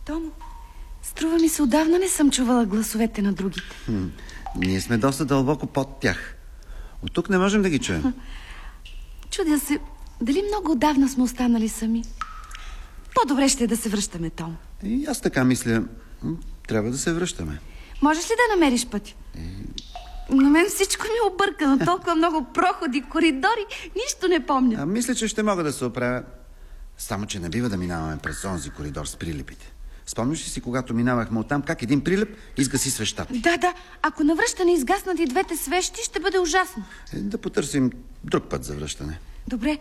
Том, струва ми се, отдавна не съм чувала гласовете на другите. Ние сме доста дълбоко под тях. От тук не можем да ги чуем. Чудя се, дали много отдавна сме останали сами. По-добре ще е да се връщаме, Том. И аз така мисля. Трябва да се връщаме. Можеш ли да намериш пътя? На мен всичко ми е объркано. Толкова много проходи, коридори, нищо не помня. Мисля, че ще мога да се оправя. Само, че не бива да минаваме през онзи коридор с прилепите. Спомняш ли си, когато минавахме оттам, как един прилеп изгаси свещата? Да. Ако на връщане изгаснат и двете свещи, ще бъде ужасно. Да потърсим друг път за връщане. Добре,